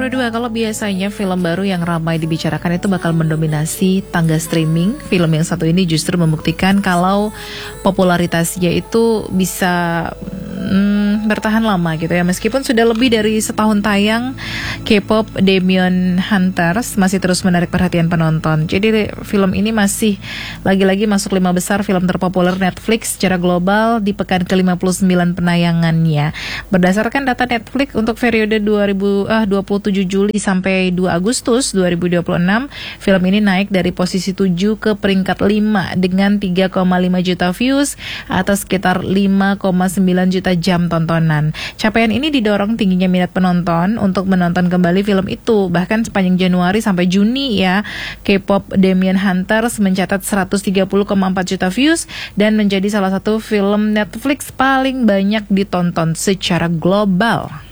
92, kalau biasanya film baru yang ramai dibicarakan itu bakal mendominasi tangga streaming, film yang satu ini justru membuktikan kalau popularitasnya itu bisa bertahan lama gitu ya. Meskipun sudah lebih dari setahun tayang, K-pop Demon Hunters masih terus menarik perhatian penonton. Jadi film ini masih lagi-lagi masuk 5 besar film terpopuler Netflix secara global di pekan ke-59 penayangannya. Berdasarkan data Netflix untuk periode 27 Juli sampai 2 Agustus 2026, film ini naik dari posisi 7 ke peringkat 5 dengan 3,5 juta views atau sekitar 5,9 juta jam tontonan. Capaian ini didorong tingginya minat penonton untuk menonton kembali film itu. Bahkan sepanjang Januari sampai Juni ya, K-pop Demon Hunters mencatat 130,4 juta views dan menjadi salah satu film Netflix paling banyak ditonton secara global.